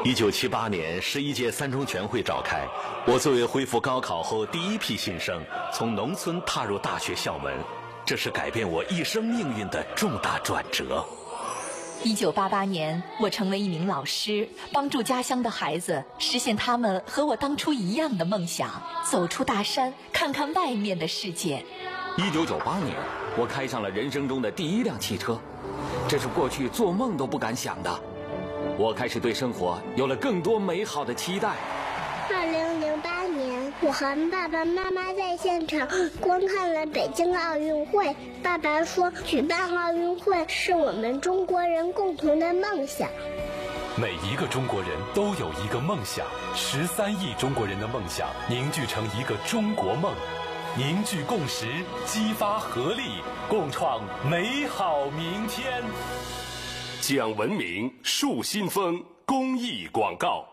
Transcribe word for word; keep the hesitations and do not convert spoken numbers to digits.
一九七八年，十一届三中全会召开，我作为恢复高考后第一批新生，从农村踏入大学校门，这是改变我一生命运的重大转折。 一九八八年，我成为一名老师，帮助家乡的孩子实现他们和我当初一样的梦想，走出大山，看看外面的世界。 一九九八年，我开上了人生中的第一辆汽车，这是过去做梦都不敢想的。我开始对生活有了更多美好的期待。 二零零八年，我和爸爸妈妈在现场观看了北京奥运会。爸爸说，举办奥运会是我们中国人共同的梦想。 每一个中国人都有一个梦想，十三亿中国人的梦想凝聚成一个中国梦，凝聚共识，激发合力，共创美好明天。 讲文明树新风公益广告。